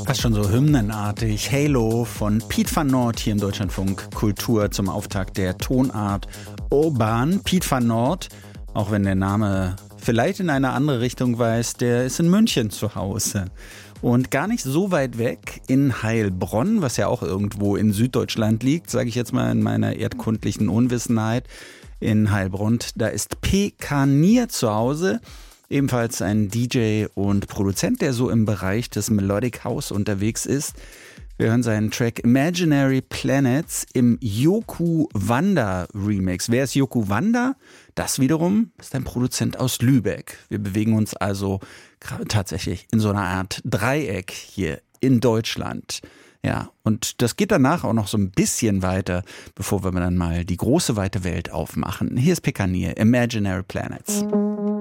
Fast schon so hymnenartig. Halo von Piet van Noord hier im Deutschlandfunk Kultur zum Auftakt der Tonart Urban. Piet van Noord, auch wenn der Name vielleicht in eine andere Richtung weist, der ist in München zu Hause. Und gar nicht so weit weg in Heilbronn, was ja auch irgendwo in Süddeutschland liegt, sage ich jetzt mal in meiner erdkundlichen Unwissenheit. In Heilbronn, da ist Pekanier zu Hause. Ebenfalls ein DJ und Produzent, der so im Bereich des Melodic House unterwegs ist. Wir hören seinen Track Imaginary Planets im Yoku Wanda Remix. Wer ist Yoku Wanda? Das wiederum ist ein Produzent aus Lübeck. Wir bewegen uns also tatsächlich in so einer Art Dreieck hier in Deutschland. Ja, und das geht danach auch noch so ein bisschen weiter, bevor wir dann mal die große weite Welt aufmachen. Hier ist Pekanier, Imaginary Planets.